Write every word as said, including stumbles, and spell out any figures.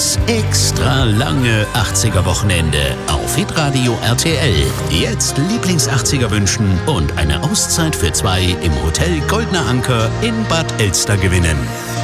Das extra lange achtziger-Wochenende auf Hitradio R T L. Jetzt Lieblings-achtziger wünschen und eine Auszeit für zwei im Hotel Goldner Anker in Bad Elster gewinnen.